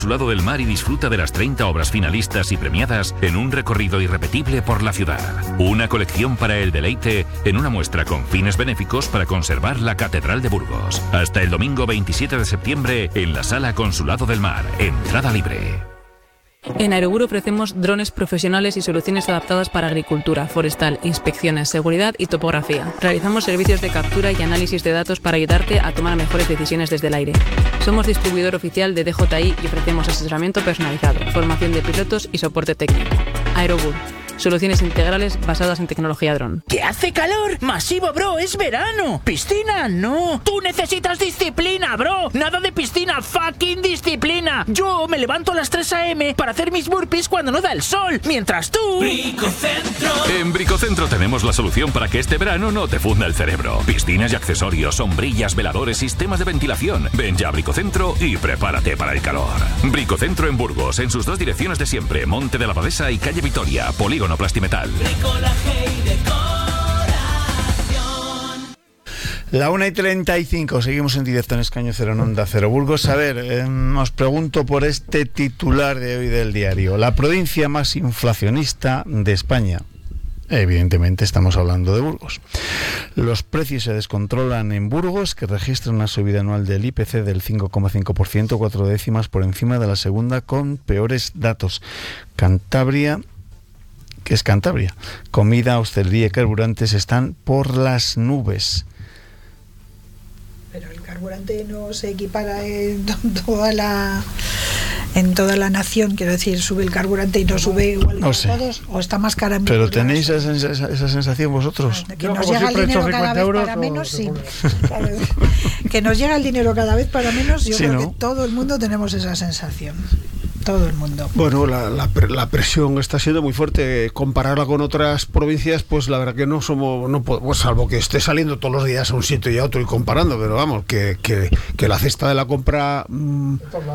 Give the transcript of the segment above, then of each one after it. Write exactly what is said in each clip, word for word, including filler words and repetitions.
Su lado del mar y disfruta de las treinta obras finalistas y premiadas en un recorrido irrepetible por la ciudad. Una colección para el deleite en una muestra con fines benéficos para conservar la Catedral de Burgos. Hasta el domingo veintisiete de septiembre en la Sala Consulado del Mar. Entrada libre. En Aerobur ofrecemos drones profesionales y soluciones adaptadas para agricultura, forestal, inspecciones, seguridad y topografía. Realizamos servicios de captura y análisis de datos para ayudarte a tomar mejores decisiones desde el aire. Somos distribuidor oficial de D J I y ofrecemos asesoramiento personalizado, formación de pilotos y soporte técnico. Aerobur. Soluciones integrales basadas en tecnología dron. ¿Que hace calor? ¡Masivo, bro! ¡Es verano! ¡Piscina, no! ¡Tú necesitas disciplina, bro! ¡Nada de piscina! ¡Fucking disciplina! Yo me levanto a las tres a eme para hacer mis burpees cuando no da el sol, mientras tú... Bricocentro. En Bricocentro tenemos la solución para que este verano no te funda el cerebro. Piscinas y accesorios, sombrillas, veladores, sistemas de ventilación. Ven ya a Bricocentro y prepárate para el calor. Bricocentro en Burgos, en sus dos direcciones de siempre, Monte de la Abadesa y Calle Vitoria, Polígono Plastimetal. La una y treinta y cinco, seguimos en directo en Escaño Cero, en Onda Cero Burgos. A ver, eh, os pregunto por este titular de hoy del diario. La provincia más inflacionista de España. Evidentemente estamos hablando de Burgos. Los precios se descontrolan en Burgos, que registra una subida anual del I P C del cinco coma cinco por ciento, cuatro décimas por encima de la segunda, con peores datos. Cantabria... que es Cantabria. Comida, hostelería y carburantes están por las nubes. Pero el carburante no se equipara en toda la en toda la nación, quiero decir, sube el carburante y no sube igual no para sé. todos, o está más cara en Pero Burgos. tenéis esa, esa, esa sensación vosotros. Que nos llega el dinero cada vez para menos, sí. Que nos llega el dinero cada vez para menos, yo sí, creo ¿no? que todo el mundo tenemos esa sensación. Todo el mundo. Bueno, la, la, la presión está siendo muy fuerte. Compararla con otras provincias, pues la verdad que no somos, no pues, salvo que esté saliendo todos los días a un sitio y a otro y comparando, pero vamos, que, que, que la cesta de la compra mmm,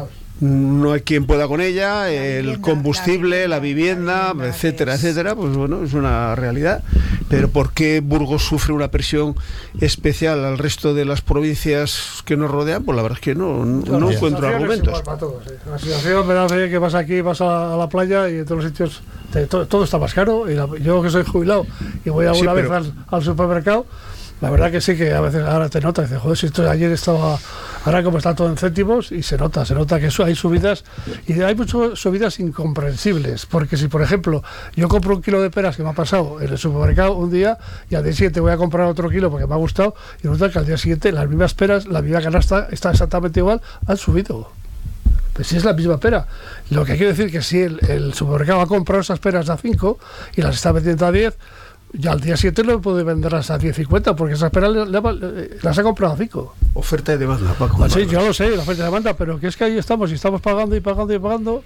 no hay quien pueda con ella, la el vivienda, combustible, la vivienda, la vivienda etcétera, es... etcétera, pues bueno, es una realidad. Pero ¿por qué Burgos sufre una presión especial al resto de las provincias que nos rodean? Pues la verdad es que no, no, no encuentro argumentos. Todos, ¿eh? La situación me hace que vas aquí, vas a, a la playa y en todos los sitios te, todo, todo está más caro. Y la, yo que soy jubilado y voy alguna sí, pero... vez al, al supermercado, la verdad que sí, que a veces ahora te nota, dices, joder, si esto ayer estaba, ahora como está todo en céntimos, y se nota, se nota que hay subidas, y hay muchas subidas incomprensibles, porque si por ejemplo yo compro un kilo de peras que me ha pasado en el supermercado un día, y al día siguiente voy a comprar otro kilo porque me ha gustado, y resulta que al día siguiente las mismas peras, la misma canasta está exactamente igual, han subido. Pues si es la misma pera. Lo que quiere decir que si el, el supermercado ha comprado esas peras a cinco y las está vendiendo a diez, ya al día siguiente no puede venderlas a diez cincuenta porque esas peras le, le, le, las ha comprado a cinco. Oferta y demanda, Paco. Ah, sí, yo lo sé, la oferta y demanda, pero que es que ahí estamos y estamos pagando y pagando y pagando.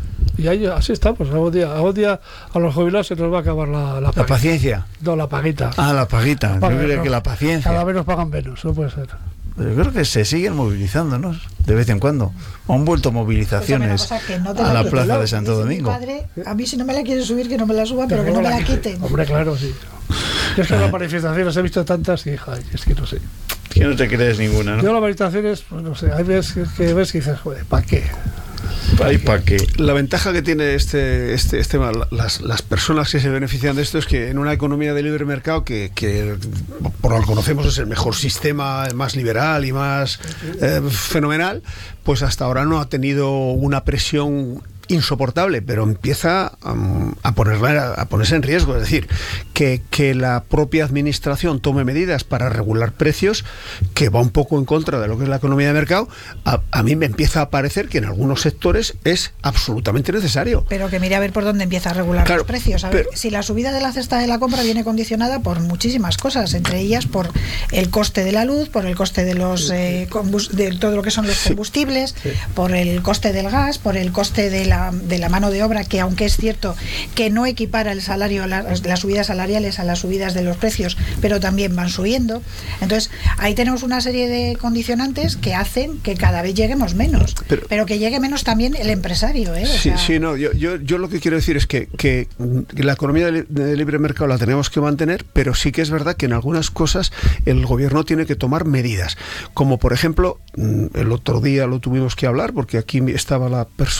Y ahí así estamos. Algún día, algún día a los jubilados se nos va a acabar la, la, ¿La paciencia? No, la paguita. Ah, la paguita. La paga, yo creo no, que la paciencia. Cada vez nos pagan menos, no puede ser. Pero yo creo que se siguen movilizando, ¿no? De vez en cuando. Han vuelto movilizaciones pues no a la plaza de Santo Domingo. Padre, a mí si no me la quieren subir, que no me la suban, pero, pero que no me la quiten. Hombre, claro, sí. Yo es que las manifestaciones he visto tantas y ay, es que no sé. Es que no te crees ninguna, ¿no? Yo las manifestaciones, pues no sé, hay veces que, que ves que dices, joder, ¿para qué? ¿Para pa qué? La ventaja que tiene este, este, este las, las personas que se benefician de esto es que en una economía de libre mercado que, que por lo que conocemos es el mejor sistema, más liberal y más eh, fenomenal, pues hasta ahora no ha tenido una presión insoportable, pero empieza um, a, ponerla, a ponerse en riesgo, es decir, que, que la propia administración tome medidas para regular precios, que va un poco en contra de lo que es la economía de mercado. A, a mí me empieza a parecer que en algunos sectores es absolutamente necesario. Pero que mire a ver por dónde empieza a regular claro, los precios. A ver, pero, si la subida de la cesta de la compra viene condicionada por muchísimas cosas, entre ellas por el coste de la luz, por el coste de los eh, combust- de todo lo que son los combustibles, sí, sí. por el coste del gas, por el coste de la la, de la mano de obra, que aunque es cierto que no equipara el salario, las, las subidas salariales a las subidas de los precios, pero también van subiendo. Entonces, ahí tenemos una serie de condicionantes que hacen que cada vez lleguemos menos, pero, pero que llegue menos también el empresario, ¿eh? O sí, sea, sí, no, yo, yo, yo lo que quiero decir es que, que la economía de, de libre mercado la tenemos que mantener, pero sí que es verdad que en algunas cosas el gobierno tiene que tomar medidas, como por ejemplo, el otro día lo tuvimos que hablar, porque aquí estaba la persona